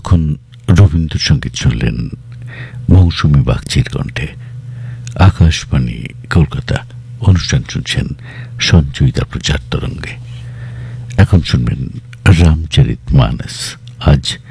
এতক্ষণ রবীন্দ্রসঙ্গীত শুনলেন মৌসুমী বাগচির কণ্ঠে। আকাশবাণী কলকাতা, অনুষ্ঠান শুনছেন সঞ্চয়িতা প্রচার তরঙ্গে। এখন শুনবেন রামচরিতমানস। আজ